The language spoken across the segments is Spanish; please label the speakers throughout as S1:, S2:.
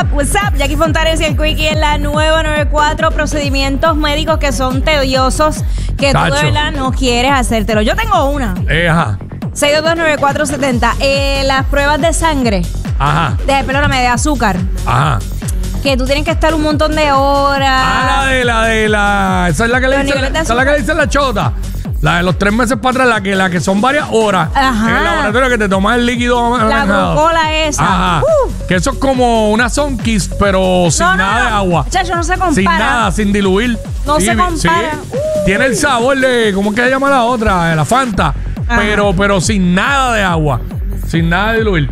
S1: What's up? Jackie Fontanes y el Quickie en la nueva 94. Procedimientos médicos que son tediosos, que tú de verdad no quieres hacértelo. Yo tengo una.
S2: Ajá.
S1: 6229470. Las pruebas de sangre.
S2: Ajá.
S1: Perdóname, de azúcar.
S2: Ajá.
S1: Que tú tienes que estar un montón de horas.
S2: Ah, esa es la que le dicen, esa es la que le dicen la chota. La de los 3 meses para atrás, la que son varias horas.
S1: Ajá.
S2: En el laboratorio que te tomas el líquido.
S1: La glucola esa.
S2: Ajá. Que eso es como una Sunkist, pero sin nada de agua.
S1: Chacho, no se compara.
S2: Sin nada, sin diluir.
S1: No se compara.
S2: Sí. Tiene el sabor de, ¿cómo es que se llama la otra? La Fanta. Pero sin nada de agua. Sin nada de diluir.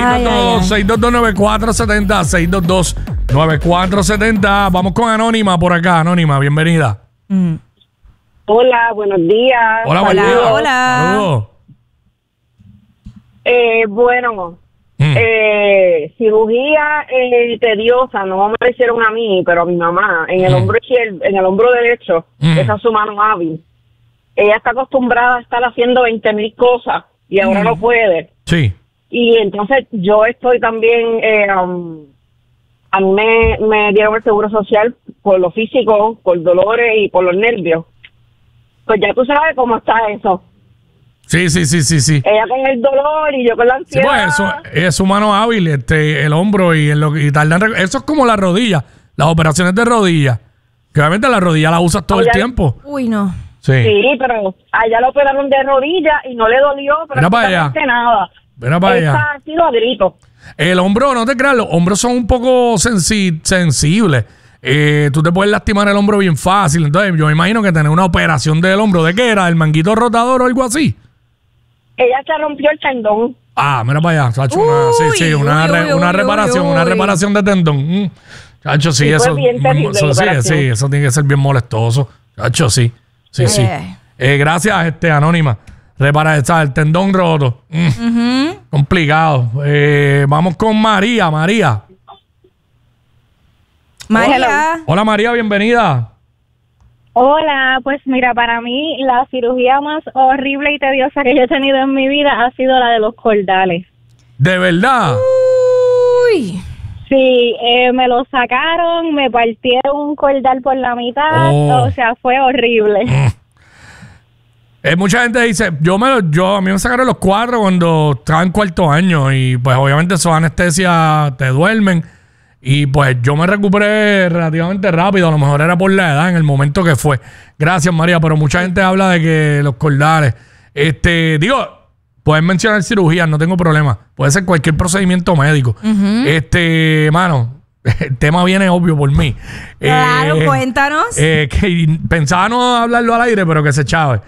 S2: 622-9470. 622-9470. Vamos con Anónima por acá. Anónima, bienvenida.
S3: Hola, buenos días.
S2: Hola, buen día.
S1: Hola.
S2: Saludos.
S3: Cirugía tediosa, no me la hicieron a mí, pero a mi mamá, en el hombro izquierdo, en el hombro derecho, esa es su mano hábil. Ella está acostumbrada a estar haciendo 20,000 cosas y ahora no puede.
S2: Sí.
S3: Y entonces yo estoy también, a mí me dieron el seguro social por lo físico, por dolores y por los nervios. Pues ya tú sabes cómo está eso.
S2: Sí.
S3: Ella con el dolor y yo con la ansiedad.
S2: Sí, pues eso es su mano hábil, el hombro y tardan. Eso es como la rodilla, las operaciones de rodilla. Que obviamente la rodilla la usas todo el tiempo.
S1: Uy, no.
S2: Sí,
S3: pero allá lo operaron de rodilla y no le dolió, pero absolutamente nada.
S2: Mira para allá.
S3: Ha sido a grito.
S2: El hombro, no te creas, los hombros son un poco sensibles. Tú te puedes lastimar el hombro bien fácil. Entonces, yo me imagino que tener una operación del hombro, ¿de qué era? ¿El manguito rotador o algo así?
S3: Ella se rompió el tendón.
S2: Ah, mira para allá, Chacho, una reparación de tendón. Chacho, sí, eso.
S3: Bien terrible,
S2: eso tiene que ser bien molestoso. Chacho, sí. Gracias, Anónima. Repara el tendón roto. Complicado. Vamos con María. María. Hola, María, bienvenida.
S4: Hola, pues mira, para mí la cirugía más horrible y tediosa que yo he tenido en mi vida ha sido la de los cordales.
S2: ¿De verdad?
S1: Uy.
S4: Sí, me lo sacaron, me partieron un cordal por la mitad, o sea, fue horrible.
S2: Mucha gente dice, a mí me sacaron los 4 cuando estaba en 4º año y pues obviamente esos anestesia te duermen. Y pues yo me recuperé relativamente rápido. A lo mejor era por la edad en el momento que fue. Gracias, María. Pero mucha gente habla de que los cordales. Pueden mencionar cirugías, no tengo problema. Puede ser cualquier procedimiento médico. Mano, el tema viene obvio por mí.
S1: Claro, cuéntanos.
S2: Que pensaba no hablarlo al aire, pero que se chave.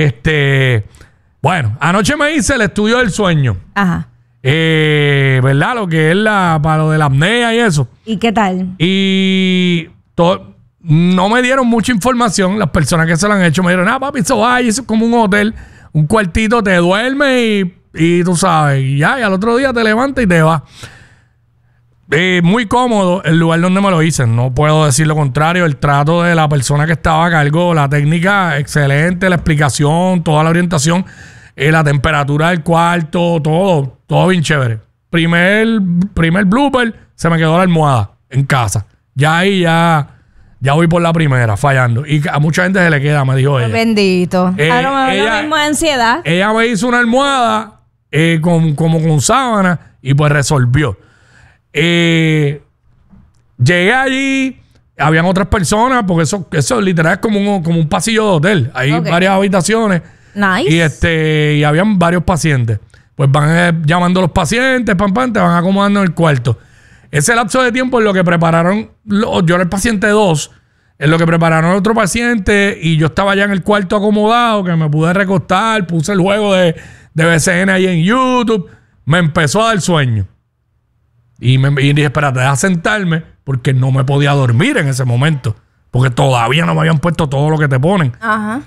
S2: Bueno, anoche me hice el estudio del sueño.
S1: Ajá.
S2: ¿Verdad? Lo que es para lo de la apnea y eso.
S1: ¿Y qué tal?
S2: Y no me dieron mucha información. Las personas que se lo han hecho me dijeron, papi, eso es como un hotel, un cuartito, te duermes y tú sabes, y al otro día te levantas y te vas. Muy cómodo el lugar donde me lo hice. No puedo decir lo contrario. El trato de la persona que estaba a cargo, la técnica, excelente, la explicación, toda la orientación. La temperatura del cuarto, todo bien chévere. Primer blooper, se me quedó la almohada en casa. Ya voy por la primera, fallando. Y a mucha gente se le queda, me dijo ella.
S1: Bendito. A lo mejor lo mismo de ansiedad.
S2: Ella me hizo una almohada como con sábana y pues resolvió. Llegué allí, habían otras personas, porque eso literal es como un pasillo de hotel. Hay varias habitaciones.
S1: Nice.
S2: Y habían varios pacientes. Pues van llamando a los pacientes, te van acomodando en el cuarto. Ese lapso de tiempo es lo que prepararon, yo era el paciente 2, es lo que prepararon otro paciente y yo estaba ya en el cuarto acomodado, que me pude recostar, puse el juego de BCN ahí en YouTube, me empezó a dar sueño. Y dije, espérate, deja sentarme, porque no me podía dormir en ese momento, porque todavía no me habían puesto todo lo que te ponen.
S1: Ajá.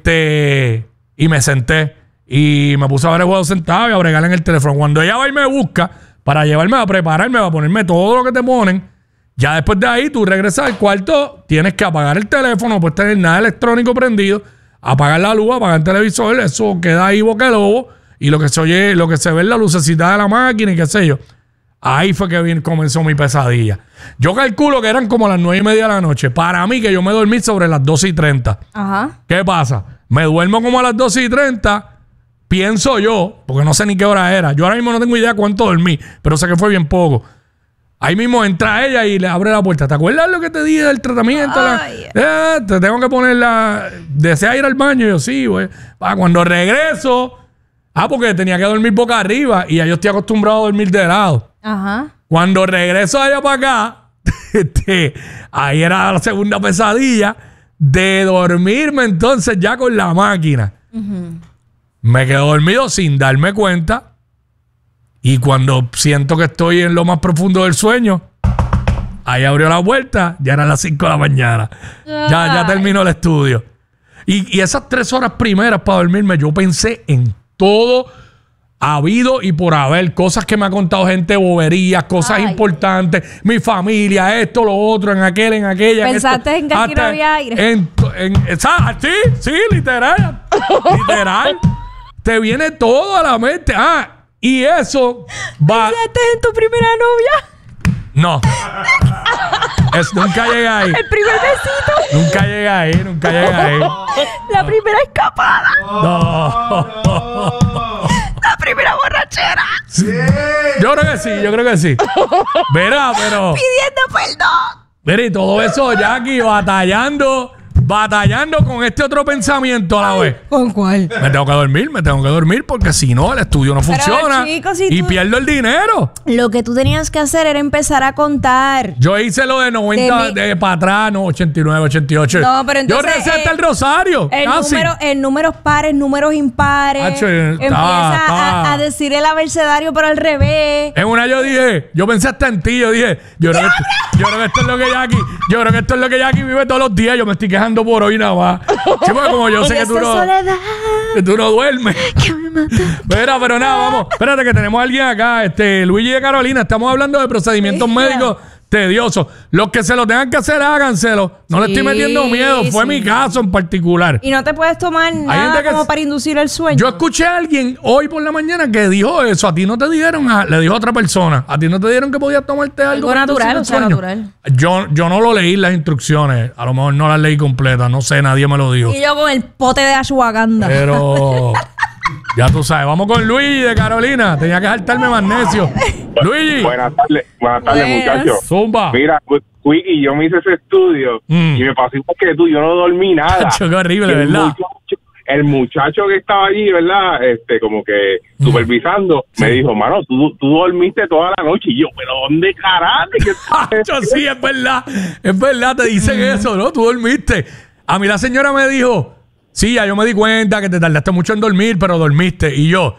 S2: Y me senté y me puse a ver el juego sentado y a bregar en el teléfono. Cuando ella va y me busca para llevarme a prepararme, a ponerme todo lo que te ponen, ya después de ahí tú regresas al cuarto, tienes que apagar el teléfono, no puedes tener nada electrónico prendido, apagar la luz, apagar el televisor, eso queda ahí boca de lobo y lo que se oye, lo que se ve es la lucecita de la máquina y qué sé yo. ahí fue que comenzó mi pesadilla. Yo calculo que eran como las 9:30 de la noche. Para mí, que yo me dormí sobre las 12:30.
S1: Ajá.
S2: ¿Qué pasa? Me duermo como a las 12:30. Pienso yo, porque no sé ni qué hora era. Yo ahora mismo no tengo idea cuánto dormí, pero sé que fue bien poco. Ahí mismo entra ella y le abre la puerta. ¿Te acuerdas lo que te dije del tratamiento? Te tengo que poner la... ¿Desea ir al baño? Y yo, sí, güey. Cuando regreso... porque tenía que dormir boca arriba y ya yo estoy acostumbrado a dormir de lado.
S1: Ajá.
S2: Cuando regreso allá para acá, ahí era la segunda pesadilla de dormirme entonces ya con la máquina. Me quedo dormido sin darme cuenta. Y cuando siento que estoy en lo más profundo del sueño, ahí abrió la puerta, ya eran las 5 de la mañana. Ya terminó el estudio. Y esas 3 horas primeras para dormirme, yo pensé en todo habido y por haber. Cosas que me ha contado gente, boberías, cosas importantes, mi familia, esto, lo otro, en aquel, en aquella.
S1: ¿Pensaste en que aquí no había aire?
S2: Sí, literal. Literal. Te viene todo a la mente. Y eso va...
S1: ¿Pensaste en tu primera novia?
S2: No. Nunca llegué ahí.
S1: El primer besito.
S2: Nunca llegué ahí.
S1: La primera escapada.
S2: No.
S1: La primera borrachera.
S2: Sí. Yo creo que sí. Verá, pero...
S1: Pidiendo perdón.
S2: Mira, y todo eso, Jackie, batallando con este otro pensamiento a la vez.
S1: ¿Con cuál?
S2: Me tengo que dormir porque si no, el estudio no funciona.
S1: Chicos,
S2: y pierdo el dinero.
S1: Lo que tú tenías que hacer era empezar a contar.
S2: Yo hice lo de 90 para atrás, no, 89, 88.
S1: No, pero entonces...
S2: Yo receta el rosario.
S1: En números pares, números impares. Empieza a decir el abecedario pero al revés.
S2: En una yo pensé hasta en ti, yo creo que esto es lo que Jackie vive todos los días. Yo me estoy quejando por hoy nada más. Sí, porque como yo sé que tú no duermes.
S1: Que me mata.
S2: Pero nada, vamos. Espérate que tenemos a alguien acá. Luigi de Carolina. Estamos hablando de procedimientos médicos tediosos. Los que se lo tengan que hacer, háganselo. No le estoy metiendo miedo. Fue mi caso en particular.
S1: Y no te puedes tomar nada como para inducir el sueño.
S2: Yo escuché a alguien hoy por la mañana que dijo eso. A ti no te dijeron, le dijo a otra persona. A ti no te dijeron que podías tomarte algo
S1: natural, o sea, natural.
S2: Yo no lo leí las instrucciones. A lo mejor no las leí completas. No sé, nadie me lo dijo.
S1: Y yo con el pote de ashwagandha.
S2: Pero... ya tú sabes. Vamos con Luigi de Carolina. Tenía que saltarme magnesio. Luigi.
S5: Buenas tardes, muchachos.
S2: Zumba.
S5: Mira, Quickie, yo me hice ese estudio y me pasó igual que tú. Yo no dormí nada.
S2: Qué horrible, ¿verdad?
S5: El muchacho que estaba allí, ¿verdad? Como que supervisando, me dijo, mano, tú dormiste toda la noche. Y yo, pero ¿dónde carajo?
S2: Sí, es verdad, te dicen eso, ¿no? Tú dormiste. A mí la señora me dijo, sí, ya yo me di cuenta que te tardaste mucho en dormir, pero dormiste. Y yo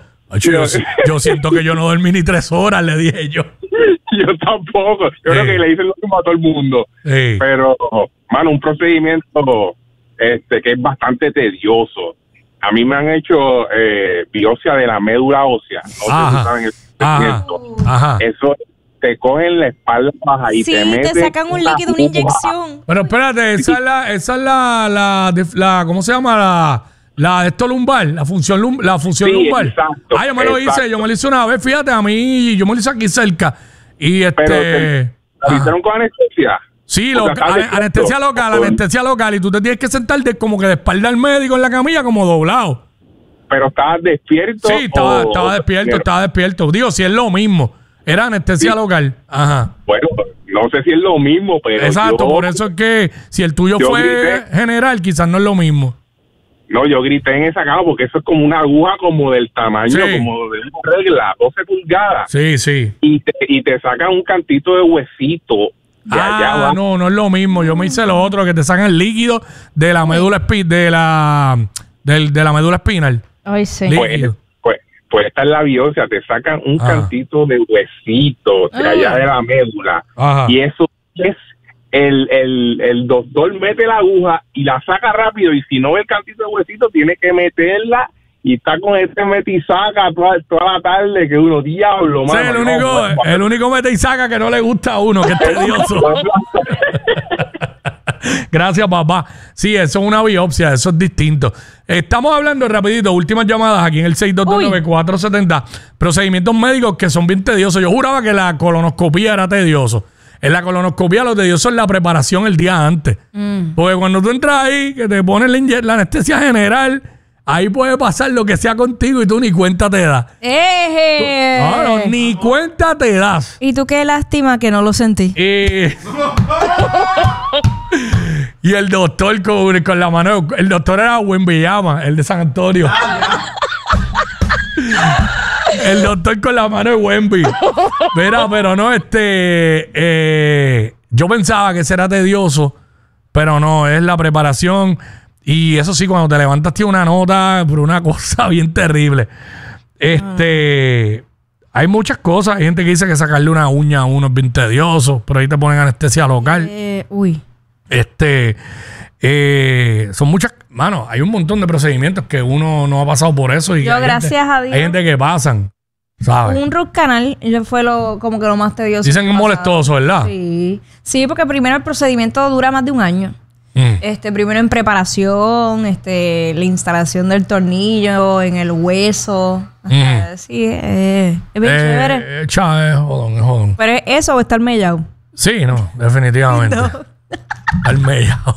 S2: siento que yo no dormí ni 3 horas, le dije yo.
S5: Yo tampoco. Yo creo que le hice lo mismo a todo el mundo. Pero, mano, un procedimiento que es bastante tedioso. A mí me han hecho biopsia de la médula ósea. No sé si saben el procedimiento. Eso te cogen la espalda baja y te meten...
S1: Sí, te sacan un líquido, una inyección.
S2: Pero espérate, esa es la ¿cómo se llama? La de esto lumbar, la función lumbar.
S5: Exacto,
S2: yo me lo hice una vez, fíjate, a mí, yo me lo hice aquí cerca. Y
S5: ¿Lo hicieron con anestesia?
S2: Sí, anestesia local. Y tú te tienes que sentar como que de espalda al médico en la camilla, como doblado.
S5: ¿Pero estabas despierto?
S2: Sí, estaba despierto. Digo, si es lo mismo. Era anestesia local. Ajá.
S5: Bueno, no sé si es lo mismo, pero...
S2: Exacto, por eso es que si el tuyo fue general, quizás no es lo mismo.
S5: No, yo grité en esa cama porque eso es como una aguja como del tamaño, como de una regla, 12 pulgadas.
S2: Sí.
S5: Y te sacan un cantito de huesito.
S2: No es lo mismo. Yo me hice lo otro, que te sacan el líquido de la médula de la médula espinal.
S1: Ay, sí.
S5: Pues esta es la biopsia, te sacan un cantito de huesito de allá de la médula. Y eso es el doctor mete la aguja y la saca rápido, y si no ve el cantito de huesito tiene que meterla, y está con este mete y saca toda la tarde, que uno, diablo,
S2: mano. Sí, el único mete y saca que no le gusta a uno, que es tedioso. Gracias, papá. Sí, eso es una biopsia, eso es distinto. Estamos hablando rapidito, últimas llamadas aquí en el 6229470. Procedimientos médicos que son bien tediosos. Yo juraba que la colonoscopía era tedioso. En la colonoscopía lo tedioso es la preparación el día antes. Porque cuando tú entras ahí, que te ponen la anestesia general, ahí puede pasar lo que sea contigo y tú ni cuenta te das. No, ni cuenta te das.
S1: Y tú qué lástima que no lo sentí.
S2: Y el doctor con la mano... El doctor era Buen Villama, el de San Antonio. El doctor con la mano de Wemby. Mira, pero no, yo pensaba que será tedioso, pero no, es la preparación. Y eso sí, cuando te levantas tiene una nota por una cosa bien terrible. Hay muchas cosas. Hay gente que dice que sacarle una uña a uno es bien tedioso, pero ahí te ponen anestesia local. Son muchas, mano, hay un montón de procedimientos que uno no ha pasado por eso y
S1: gracias a Dios,
S2: hay gente que pasan, ¿sabes?
S1: Un root canal fue como que lo más tedioso.
S2: Dicen que es molestoso, ¿verdad?
S1: Sí, porque primero el procedimiento dura más de un año. Primero en preparación, la instalación del tornillo en el hueso. Sí, es bien chévere.
S2: Es jodón.
S1: Pero es eso o estar mellado.
S2: Sí, no, definitivamente. Estar mellado.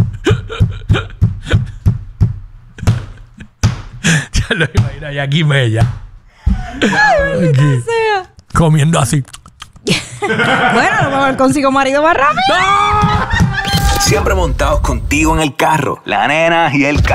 S2: Ya lo imagino, y aquí mella.
S1: Ay, aquí, sea.
S2: Comiendo así.
S1: Bueno, a lo mejor consigo marido más rápido.
S6: Siempre montados contigo en el carro, la nena y el